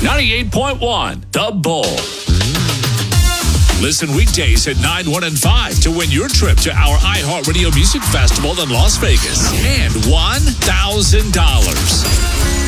98.1 The Bull. Listen weekdays at 9, 1, and 5 to win your trip to our iHeartRadio Music Festival in Las Vegas and $1,000.